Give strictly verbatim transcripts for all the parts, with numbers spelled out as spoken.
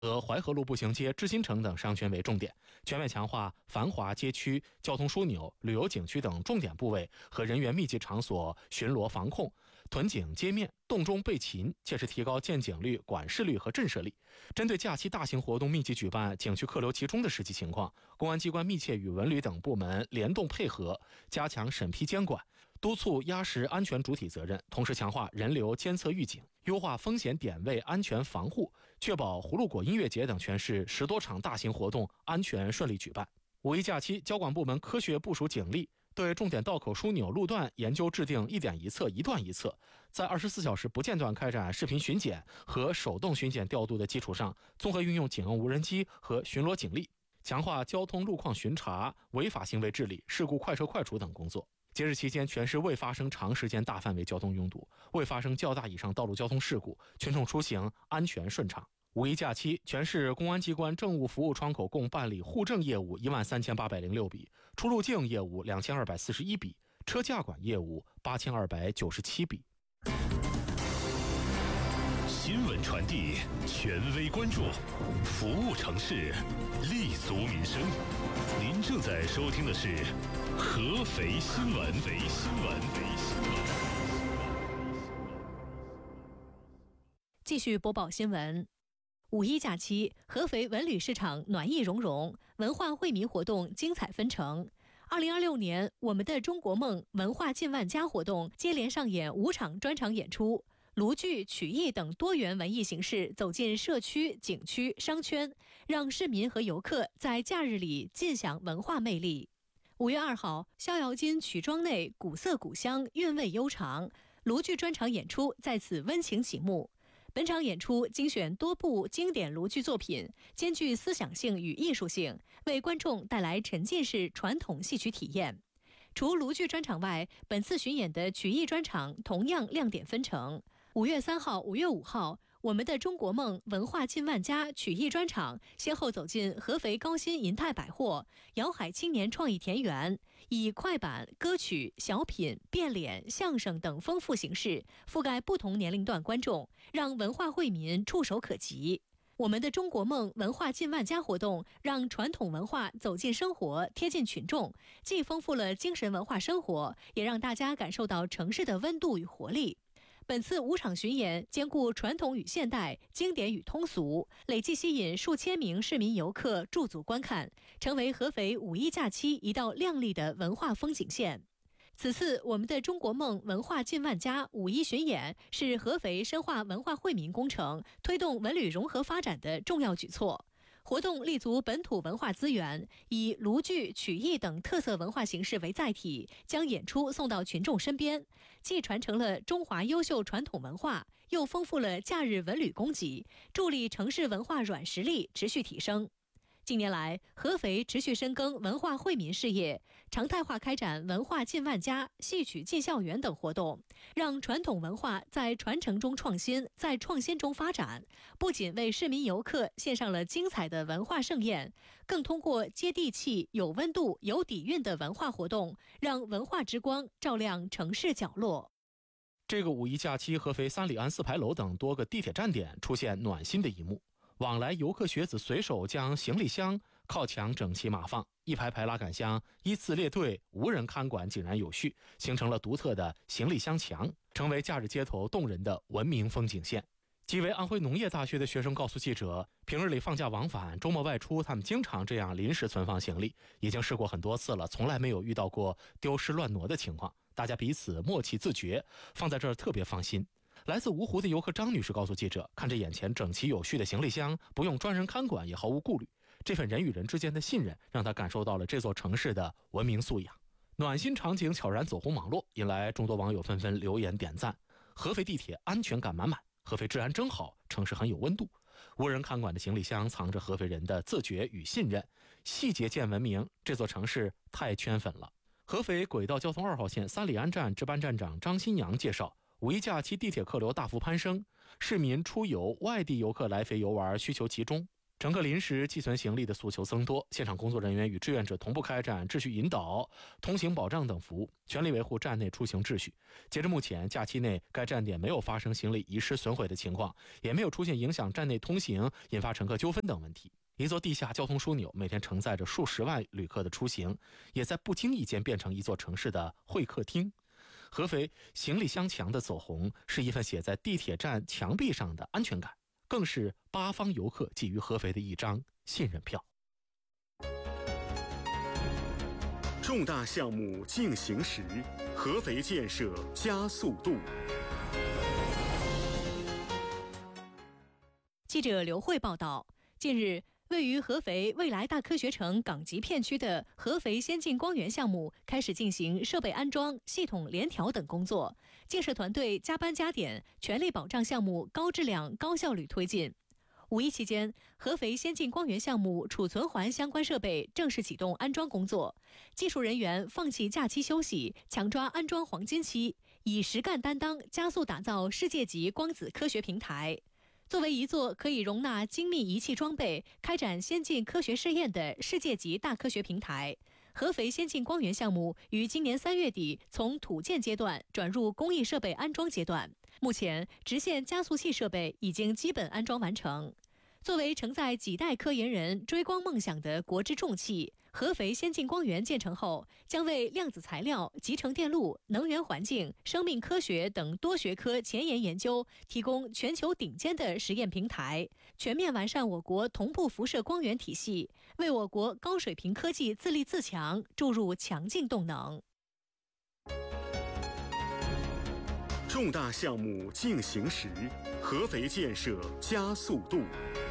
和淮河路步行街、知新城等商圈为重点，全面强化繁华街区、交通枢纽、旅游景区等重点部位和人员密集场所巡逻防控，屯警街面，洞中备勤，切实提高建警率、管事率和震慑力。针对假期大型活动密集举办、景区客流集中的实际情况，公安机关密切与文旅等部门联动配合，加强审批监管，督促压实安全主体责任，同时强化人流监测预警，优化风险点位安全防护，确保葫芦果音乐节等全市十多场大型活动安全顺利举办。五一假期，交管部门科学部署警力，对重点道口枢纽路段研究制定一点一策、一段一策，在二十四小时不间断开展视频巡检和手动巡检调度的基础上，综合运用警用无人机和巡逻警力，强化交通路况巡查、违法行为治理、事故快车快处等工作。节日期间，全市未发生长时间大范围交通拥堵，未发生较大以上道路交通事故，群众出行安全顺畅。五一假期，全市公安机关政务服务窗口共办理户政业务一万三千八百零六笔，出入境业务两千二百四十一笔，车驾管业务八千二百九十七笔。 新闻传递，权威关注，服务城市，立足民生。您正在收听的是合肥新闻。合肥新闻。 继续播报新闻。五一假期，合肥文旅市场暖意融融，文化惠民活动精彩纷呈。二零二六年，我们的中国梦文化进万家活动接连上演五场专场演出，卢剧、曲艺等多元文艺形式走进社区、景区、商圈，让市民和游客在假日里尽享文化魅力。五月二号，逍遥津曲庄内古色古香，韵味悠长，卢剧专场演出在此温情启幕。本场演出精选多部经典卢剧作品，兼具思想性与艺术性，为观众带来沉浸式传统戏曲体验。除卢剧专场外，本次巡演的曲艺专场同样亮点纷呈。五月三号、五月五号，我们的中国梦文化进万家曲艺专场先后走进合肥高新银泰百货、瑶海青年创意田园，以快板、歌曲、小品、变脸、相声等丰富形式覆盖不同年龄段观众，让文化惠民触手可及。我们的中国梦文化进万家活动让传统文化走进生活，贴近群众，既丰富了精神文化生活，也让大家感受到城市的温度与活力。本次五场巡演兼顾传统与现代、经典与通俗，累计吸引数千名市民游客驻足观看，成为合肥五一假期一道亮丽的文化风景线。此次我们的中国梦文化进万家五一巡演是合肥深化文化惠民工程、推动文旅融合发展的重要举措。活动立足本土文化资源，以卢剧、曲艺等特色文化形式为载体，将演出送到群众身边，既传承了中华优秀传统文化，又丰富了假日文旅供给，助力城市文化软实力持续提升。近年来，合肥持续深耕文化惠民事业，常态化开展文化进万家、戏曲进校园等活动，让传统文化在传承中创新，在创新中发展，不仅为市民游客献上了精彩的文化盛宴，更通过接地气、有温度、有底蕴的文化活动，让文化之光照亮城市角落。 这个五一假期，合肥三里岸四牌楼等多个地铁站点出现暖心的一幕。往来游客学子随手将行李箱靠墙整齐码放，一排排拉杆箱依次列队，无人看管，井然有序，形成了独特的行李箱墙，成为假日街头动人的文明风景线。几位安徽农业大学的学生告诉记者，平日里放假往返，周末外出，他们经常这样临时存放行李，已经试过很多次了，从来没有遇到过丢失乱挪的情况，大家彼此默契自觉，放在这儿特别放心。来自芜湖的游客张女士告诉记者，看着眼前整齐有序的行李箱，不用专人看管也毫无顾虑，这份人与人之间的信任让她感受到了这座城市的文明素养。暖心场景悄然走红网络，引来众多网友纷纷留言点赞。合肥地铁安全感满满，合肥治安真好，城市很有温度。无人看管的行李箱藏着合肥人的自觉与信任，细节见文明，这座城市太圈粉了。合肥轨道交通二号线三里岸站值班站长张新阳介绍，五一假期地铁客流大幅攀升，市民出游、外地游客来肥游玩需求集中。 乘客临时寄存行李的诉求增多，现场工作人员与志愿者同步开展秩序引导、通行保障等服务，全力维护站内出行秩序。截至目前，假期内该站点没有发生行李遗失损毁的情况，也没有出现影响站内通行、引发乘客纠纷等问题。一座地下交通枢纽每天承载着数十万旅客的出行，也在不经意间变成一座城市的会客厅。合肥行李箱墙的走红，是一份写在地铁站墙壁上的安全感，更是八方游客寄予合肥的一张信任票。 重大项目进行时，合肥建设加速度。 记者刘慧报道，近日，位于合肥未来大科学城港吉片区的合肥先进光源项目开始进行设备安装、系统联调等工作，建设团队加班加点，全力保障项目高质量、高效率推进。五一期间，合肥先进光源项目储存环相关设备正式启动安装工作，技术人员放弃假期休息，强抓安装黄金期，以实干担当，加速打造世界级光子科学平台。作为一座可以容纳精密仪器装备、开展先进科学试验的世界级大科学平台，合肥先进光源项目于今年三月底从土建阶段转入工艺设备安装阶段。目前，直线加速器设备已经基本安装完成。作为承载几代科研人追光梦想的国之重器，合肥先进光源建成后，将为量子材料、集成电路、能源环境、生命科学等多学科前沿研究提供全球顶尖的实验平台，全面完善我国同步辐射光源体系，为我国高水平科技自立自强注入强劲动能。 重大项目进行时，合肥建设加速度。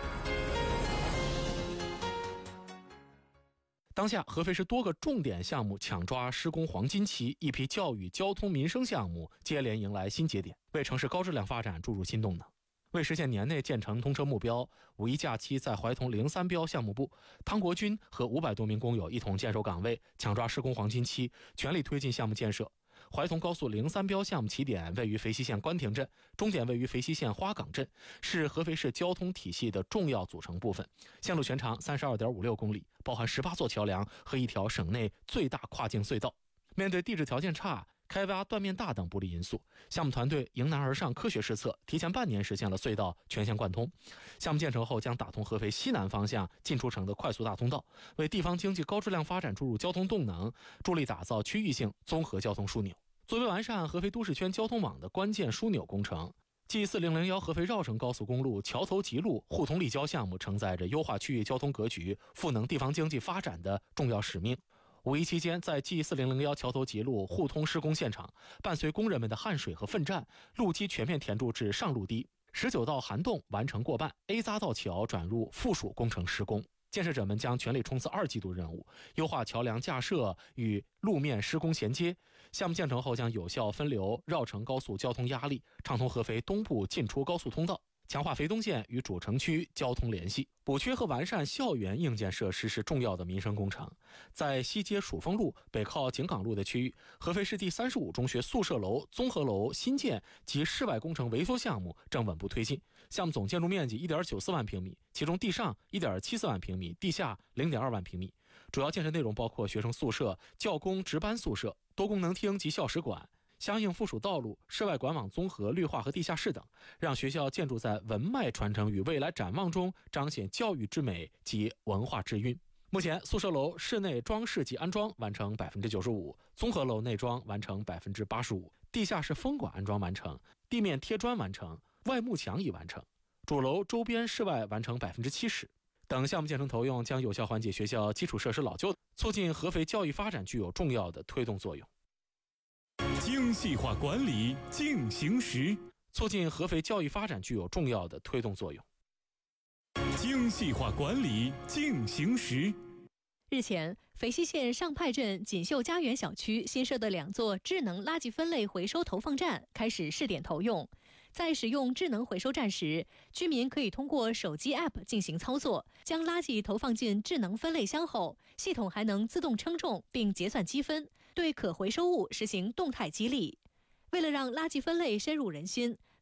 当下，合肥市多个重点项目抢抓施工黄金期，一批教育、交通、民生项目接连迎来新节点，为城市高质量发展注入新动能。为实现年内建成通车目标，五一假期在怀通零三标项目部，汤国军和五百多名工友一同坚守岗位，抢抓施工黄金期，全力推进项目建设。怀通高速零三标项目起点位于肥西县关亭镇，终点位于肥西县花岗镇，是合肥市交通体系的重要组成部分。线路全长 三十二点五六公里，包含十八座桥梁和一条省内最大跨境隧道。面对地质条件差、开挖断面大等不利因素，项目团队迎难而上，科学施策，提前半年实现了隧道全线贯通。项目建成后将打通合肥西南方向进出城的快速大通道，为地方经济高质量发展注入交通动能，助力打造区域性综合交通枢纽。作为完善合肥都市圈交通网的关键枢纽工程，G四零零一合肥绕城高速公路桥头集路互通立交项目承载着优化区域交通格局、赋能地方经济发展的重要使命。五一期间，在 G四零零一桥头集路互通施工现场，伴随工人们的汗水和奋战，路基全面填筑至上路堤，十九道涵洞完成过半 ，A 匝道桥转入附属工程施工。建设者们将全力冲刺二季度任务，优化桥梁架设与路面施工衔接。项目建成后将有效分流绕城高速交通压力，畅通合肥东部进出高速通道，强化肥东线与主城区交通联系。补缺和完善校园硬件设施是重要的民生工程。在西接蜀丰路、北靠井港路的区域，合肥市第三十五中学宿舍楼、综合楼新建及室外工程维修项目正稳步推进。项目总建筑面积 一点九四万平米，其中地上 一点七四万平米，地下 零点二万平米。主要建设内容包括学生宿舍、教工值班宿舍、多功能厅及校史馆、相应附属道路、室外管网综合绿化和地下室等，让学校建筑在文脉传承与未来展望中彰显教育之美及文化之韵。目前，宿舍楼室内装饰及安装完成 百分之九十五， 综合楼内装完成 百分之八十五， 地下室风管安装完成，地面贴砖完成，外幕墙已完成，主楼周边室外完成 百分之七十。等项目建成投用，将有效缓解学校基础设施老旧，促进合肥教育发展，具有重要的推动作用。 精细化管理进行时， 促进合肥教育发展具有重要的推动作用。 精细化管理进行时。 日前，肥西县上派镇锦绣家园小区新设的两座智能垃圾分类回收投放站开始试点投用。在使用智能回收站时，居民可以通过手机 App 进行操作，将垃圾投放进智能分类箱后，系统还能自动称重并结算积分，对可回收物实行动态激励。为了让垃圾分类深入人心，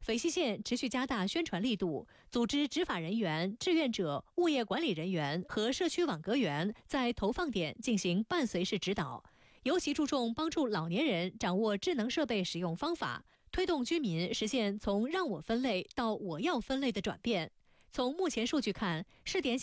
肥西县持续加大宣传力度，组织执法人员、志愿者、物业管理人员和社区网格员在投放点进行伴随式指导，尤其注重帮助老年人掌握智能设备使用方法，推动居民实现从让我分类到我要分类的转变。从目前数据看，试点